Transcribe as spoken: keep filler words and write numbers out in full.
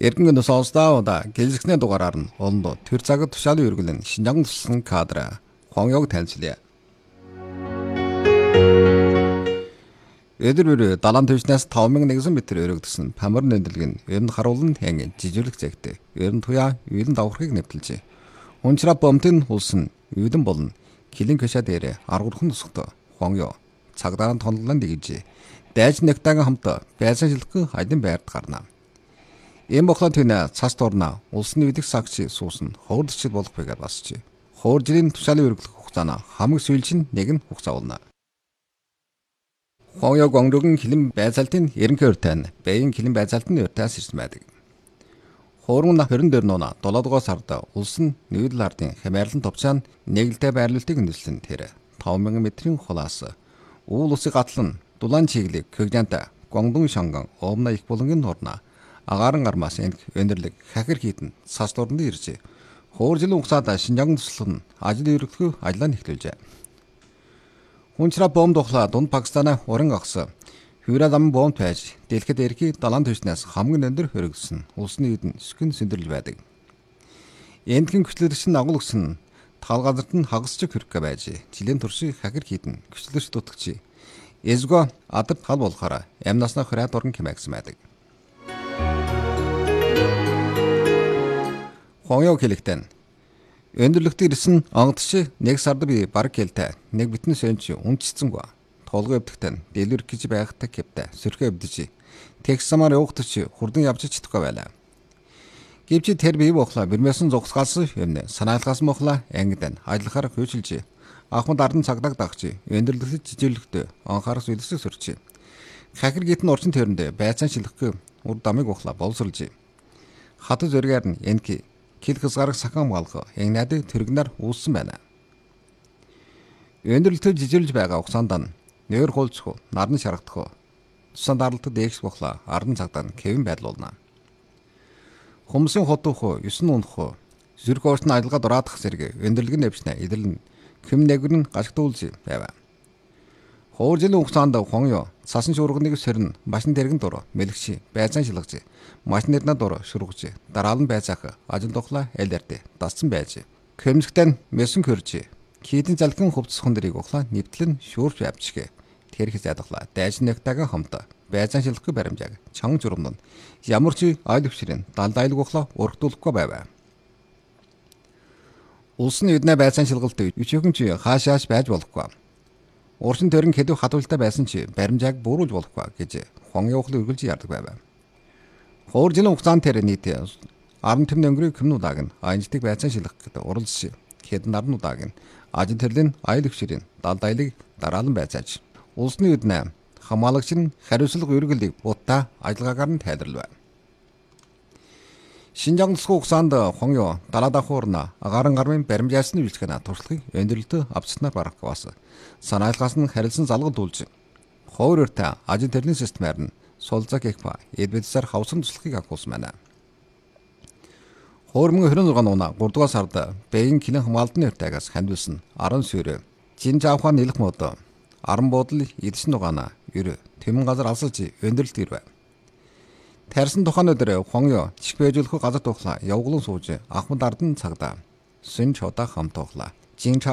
Эргэн сонсдоо да гэлзэгнээ дугаараар нь олондоо тэр цаг тушаалын үргэлэн Шинжаан туссан кадр Хонёг танилцлаа. Эдэр далайн түвшнээс таван мянган нэгдсэн метр өргөдсөн памар нэмэлэг нь ер нь харуулн хэнгийн жижиглэг зэгтэй. Ер нь туяа үйлэн давхрахыг нэвтэлжээ. Унчраа бомтын улсын үйлэн болон килин кэша дээр аргурхан тусахтай Хонёг цагдаа тонлон дэгжээ. Дайж нэгтагийн хамт байсан шилхэн хайдын байрд гарнаа. Ийм бохлоо тэнэ цас дурна улсын нэгдэх сагч суусан хоордчил болох байгаар басчээ. Хооржлийн тушаалын өргөлөх хугацаана хамаг сүүлчин нэг нь хугацаа болно. Хонёг онгөргөн хилэн байцаалтын ерөнхий өртөө бэйн хилэн байцаалтын өртөөс ирсэн байдаг. Хоорон хорин дээр нуна долоо дугаар сард улсын нүүдэл ардын хямаарлан товчаан нэгэлдэ байрлуулалтыг нэлсэн тэр таван мянган метрийн холоос уул усыг гатлан дулаан чиглэг көгнянта гонгдон шанган омна их булангийн нурна агаарн армаас энх өндөрлөг хахир хийдэн цас дуранд иржээ. Хооржлийн хугацаанд Шинжаан туслан ажил өргөх ажлаа нэхлүүлжээ. Унчраа бомб духлаа дунд Пакистана уран агс Хюрадам бомб байж дэлгэхэд эрхий далайн түвшнээс хамгийн өндөр хөргөсөн улсны эдэн сүхэн сэндэрлэл байдаг. Эндхэн хүчлэрсэн агуулгс нь тал газарт нь хагасч хөрөх байж жилийн туршиг хахир хийдэн хүчлэрч дутагч эзгөө адад хал болохоор амнаснаа хураад орон хэмээгсэн байдаг. Хонёг хэлэхтэн өндөрлөгтөд ирсэн онгодч нэг сард би баг хэлтэй нэг битэн сөнч үнчцэнгүү толгой өвдөхтэн дэлгэр гэж байхтай кептэй сөрхөө өвдөж текс самаар явахдч хурдан явж чадахгүй байлаа. Гэвч тэр бие бохла бэрмэсэн зогсгаас юм санаалгаас мохла ангидан ажиллахаар хөөчилж ахмад ардан цагдааг дагч өндөрлөгтөд жижиглэхдээ анхаарах зүйлсийг сөрч. Хахир гитэн орчин төрөндөө байцаан шилэхгүй ур дамыг ухла боловсруулж. Хатад зөргээр нь энки кил хасгарах сахан малгай ягнаад тэрэгнэр үүссэн байна. Өндөрлөлтөд жижиглэж байгаа хугацаанд нь нээр хулцх, нарны шаргадах, тусан даралтад дээгс бохла ардан цагдаа нь кевин байрлуулна. Хүмүүсийн хотох, ёсон унах, зүрх орчны ажиллагаа дураадах зэрэг өндөрлөг нэвснэ идэлэн хэм нэгрэн гашгтуулж байв. Хооржлийн хугацаанд Хонёг цасан шуурганыг сорин машин тэрэгэн дур мэлгчи байцаан шилгэж машин нэрнэ дур шүргэж дараалан байцаах ажил тухла элэрдэ дассан байж көмсгтэн мэсэн хөрж кидэн залган хувцсан дэрийг ухлаа нэвтлэн шүүрч авчгэ тэрхэ зайдахла дайж нэгтагийн хамт байцаан шилгэхгүй баримжааг чанга журамнууд ямар ч айл өвчрэн далдайлг ухлаа урагдуулахгүй байв. Улсын эднэ байцаан шилгэлт өчөөгөн чи хаашааш байж болохгүй. Уршин төрн хэдв хатуултай байсан чи баримжааг бууруулж болохгүй гэж Хонёг ухлаа үргэлж ярддаг байв. Хооржлийн хугацаанд тэр нийт арван тэм өнгөрийн хүмүүнудаг нь аянждаг байцаан шилгэхэд уралж хэдэн нарнудаг нь ажил төрлийн айл өвчрийн далдайлыг дараалан байцааж улсны эднэ хамаалагч нь хариуцлага үргэлийг бутаа ажиллагаагаар нь тайлбарлав. Шинжаан тусгай хугацаанд Хонёг далаа давхуурна агаарн гармын баримжаасны үйлчлэгнэ туршлагыг өндөрлөлтөд авцснаар барах бас санаалгаас нь харилцан залгал дүүлж ховор өртөө ажил төрлийн системээр нь сулзак экпа эдвэдсээр хавсан туслахыг агуулсан байна. Хоормон хорин зургаан уна гурав дугаар сард бэйн килэн хамгаалтны өртөөгөөс хандвилсан аран сүрэ жин жавхан нэлэх мод аран буудлын эдсэн дугаана ер тэмэн газар алсалж өндөрлөлт ирвэ. Тарсан тухайн өдөр Хонёг чих бэжүүлэх газар тухлаа явглан сууж ахмад ардан цагдаа сүн чодаа хамт тухлаа. Жин